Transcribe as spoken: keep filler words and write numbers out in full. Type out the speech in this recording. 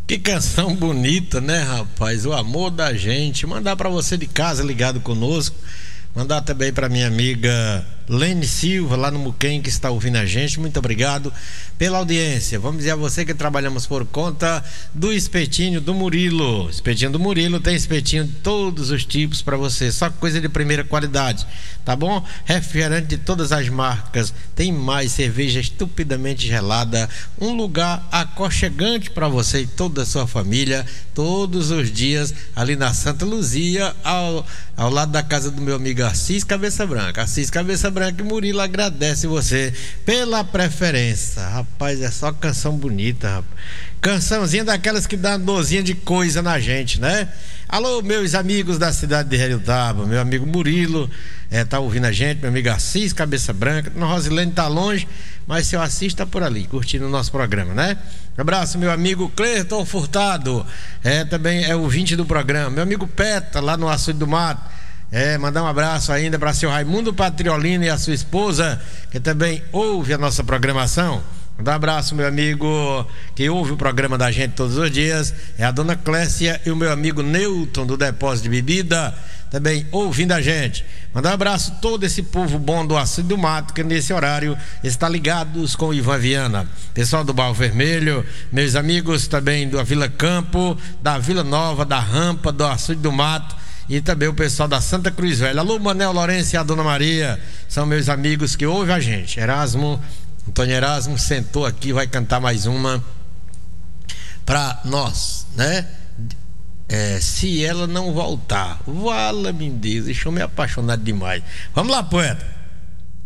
Que canção bonita, né, rapaz? O amor da gente. Mandar para você de casa ligado conosco. Mandar também para minha amiga Lene Silva, lá no Muquem, que está ouvindo a gente. Muito obrigado pela audiência. Vamos dizer a você que trabalhamos por conta do espetinho do Murilo. Espetinho do Murilo tem espetinho de todos os tipos para você, só coisa de primeira qualidade, tá bom? Refrigerante de todas as marcas, tem mais cerveja estupidamente gelada, um lugar aconchegante para você e toda a sua família, todos os dias, ali na Santa Luzia, ao, ao lado da casa do meu amigo Assis Cabeça Branca. Assis Cabeça Branca e Murilo agradece você pela preferência. Rapaz, é só canção bonita, rapaz. Cançãozinha daquelas que dá uma dorzinha de coisa na gente, né? Alô, meus amigos da cidade de Heriotaba, meu amigo Murilo é, tá ouvindo a gente, meu amigo Assis Cabeça Branca. Dona Rosilene tá longe, mas seu Assis tá por ali, curtindo o nosso programa, né? Abraço, meu amigo Cleiton Furtado, é, também é ouvinte do programa. Meu amigo Peta, lá no Açude do Mato. É, mandar um abraço ainda para seu Raimundo Patriolino e a sua esposa, que também ouve a nossa programação. Mandar um abraço, meu amigo que ouve o programa da gente todos os dias, é a dona Clécia e o meu amigo Newton do Depósito de Bebida, também ouvindo a gente. Mandar um abraço a todo esse povo bom do Açude do Mato, que nesse horário está ligados com o Ivan Viana. Pessoal do Barro Vermelho, meus amigos também da Vila Campo, da Vila Nova, da Rampa, do Açude do Mato, e também o pessoal da Santa Cruz Velha. Alô, Manel Lourenço e a Dona Maria, são meus amigos que ouvem a gente. Erasmo, Antônio Erasmo sentou aqui, vai cantar mais uma pra nós, né? É, se ela não voltar, vala-me Deus, deixou me apaixonado demais. Vamos lá, poeta.